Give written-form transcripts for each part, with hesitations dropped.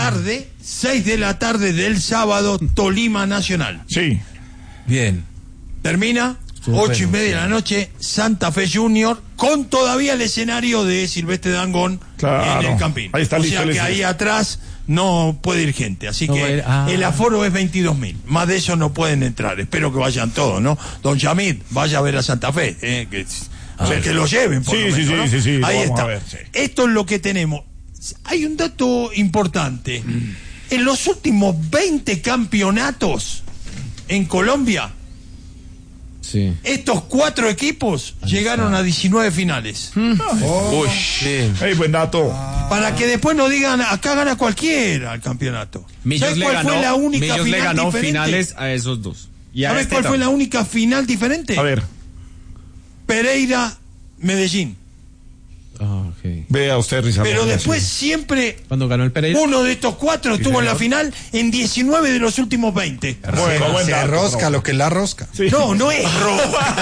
tarde, 6 de la tarde del sábado, Tolima Nacional. Sí. Bien. Termina, 8:30 de la noche, Santa Fe Junior, con todavía el escenario de Silvestre Dangond en el Campín. Ahí está, o sea que ahí atrás no puede ir gente, así que el aforo es 22.000, más de eso no pueden entrar. Espero que vayan todos, ¿no? Don Yamid, vaya a ver a Santa Fe, que lo lleven por lo menos, ¿no? Sí, ahí está. Ver, esto es lo que tenemos. Hay un dato importante. En los últimos 20 campeonatos en Colombia, estos 4 equipos llegaron a 19 finales. Buen dato. Para que después no digan, acá gana cualquiera el campeonato. ¿Sabes cuál fue la única final le ganó diferente? Finales a esos dos. ¿Sabes cuál fue la única final diferente? A ver. Pereira, Medellín. Vea usted, Rizardo. Pero después siempre, cuando ganó el Pereira, uno de estos 4 estuvo en la final en 19 de los últimos 20. Bueno, se rosca lo que es la rosca. Sí. No es rosca.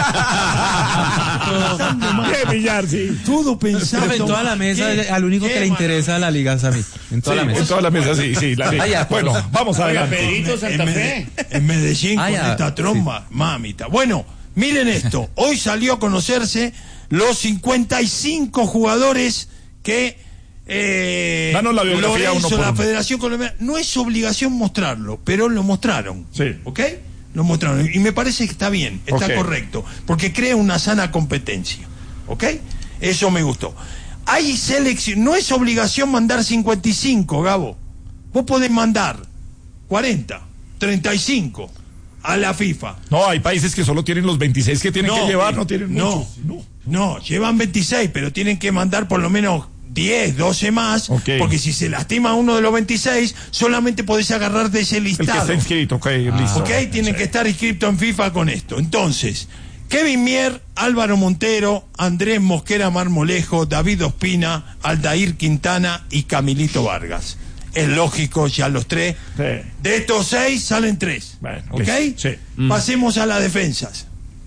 Qué billar, sí. Todo pensado. En toda la mesa, al único que le interesa la Liga Sammy. En toda la mesa. En toda la mesa, sí. La Liga. Bueno, vamos adelante. Pedrito Santa Fe. En Medellín con esta tromba, mamita. Bueno, miren esto. Hoy salió a conocerse los 55 jugadores que danos la biografía Lorenzo, uno por la uno. Federación Colombiana. No es obligación mostrarlo, pero lo mostraron. Sí. ¿Ok? Lo mostraron. Y me parece que está bien, está correcto. Porque crea una sana competencia. ¿Ok? Eso me gustó. Hay selección. No es obligación mandar 55, Gabo. Vos podés mandar 40, 35 a la FIFA. No, hay países que solo tienen los 26 que tienen que llevar, no tienen muchos. No, llevan 26, pero tienen que mandar por lo menos 10, 12 más, porque si se lastima uno de los 26, solamente podés agarrar de ese listado. El que está inscrito, listo. Tienen que estar inscritos en FIFA con esto. Entonces, Kevin Mier, Álvaro Montero, Andrés Mosquera Marmolejo, David Ospina, Aldair Quintana y Camilito Vargas. Es lógico, ya los 3. Sí. De estos 6 salen 3. Bueno, ¿Ok? Sí. Pasemos a las defensas.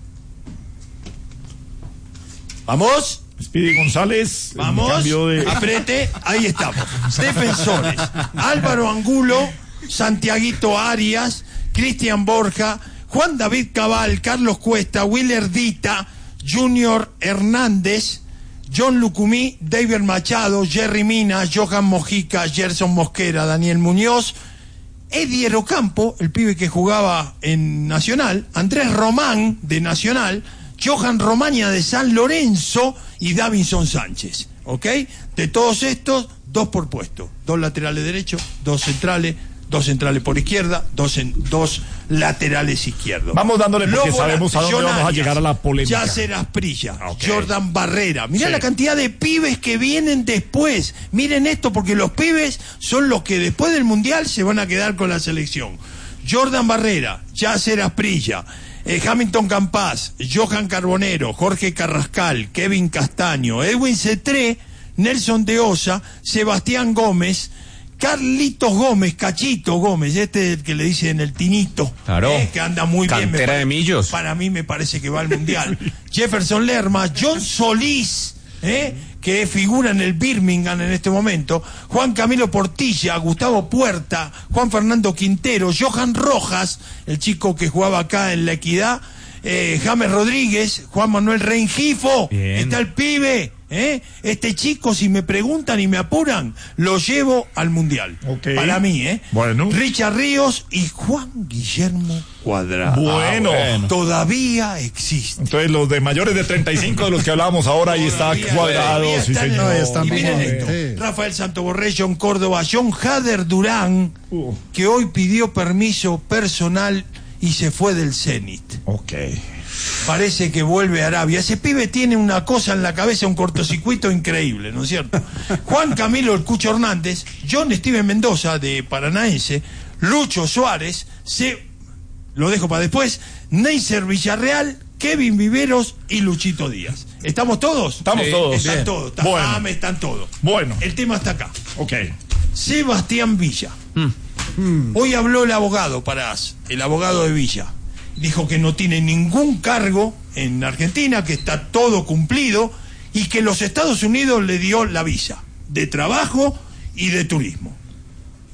¿Vamos? Speedy González. Vamos, aprete, ahí estamos. Defensores: Álvaro Angulo, Santiaguito Arias, Cristian Borja, Juan David Cabal, Carlos Cuesta, Willer Dita, Junior Hernández, John Lucumí, David Machado, Jerry Mina, Johan Mojica, Gerson Mosquera, Daniel Muñoz, Eddie Ocampo, el pibe que jugaba en Nacional, Andrés Román de Nacional, Johan Romaña de San Lorenzo y Davinson Sánchez. ¿Ok? De todos estos, 2 por puesto. 2 laterales derechos, 2 centrales, 2 centrales por izquierda, 2 laterales izquierdos. Vamos dándole porque sabemos a dónde vamos a llegar a la polémica. Yacer Asprilla, Jordan Barrera. Mirá la cantidad de pibes que vienen después. Miren esto, porque los pibes son los que después del Mundial se van a quedar con la selección. Jordan Barrera, Yacer Asprilla, Hamilton Campás, Johan Carbonero, Jorge Carrascal, Kevin Castaño, Edwin Cetré, Nelson de Osa, Sebastián Gómez, Carlitos Gómez, Cachito Gómez, este es el que le dicen el Tinito, que anda muy bien. Cantera de Millos. Para mí me parece que va al Mundial. Jefferson Lerma, John Solís, que figura en el Birmingham en este momento, Juan Camilo Portilla, Gustavo Puerta, Juan Fernando Quintero, Johan Rojas, el chico que jugaba acá en La Equidad, James Rodríguez, Juan Manuel Rengifo, está el pibe. Este chico, si me preguntan y me apuran, lo llevo al Mundial. Para mí, Bueno. Richard Ríos y Juan Guillermo Cuadrado. Bueno. Todavía existe. Entonces, los de mayores de 35 de los que hablábamos ahora, ahí está Cuadrado. Sí, señor. Y miren esto: Rafael Santoborré, John Córdoba, John Hader Durán, que hoy pidió permiso personal y se fue del Zenit. Parece que vuelve a Arabia. Ese pibe tiene una cosa en la cabeza, un cortocircuito increíble, ¿no es cierto? Juan Camilo El Cucho Hernández, John Steven Mendoza, de Paranaense, Lucho Suárez, lo dejo para después, Neisser Villarreal, Kevin Viveros y Luchito Díaz. ¿Estamos todos? Estamos todos. Están todos. Están todos. Bueno. El tema está acá. Sebastián Villa. Hoy habló el abogado Parás, el abogado de Villa. Dijo que no tiene ningún cargo en Argentina, que está todo cumplido y que los Estados Unidos le dio la visa de trabajo y de turismo.